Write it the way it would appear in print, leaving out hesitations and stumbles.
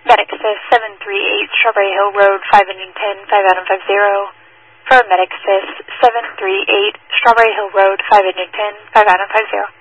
Medic Assist 738 Strawberry Hill Road, 5 Engine 10, 5 Adam 50. For Medic Assist 738 Strawberry Hill Road, 5 Engine 10, 5 Adam 50.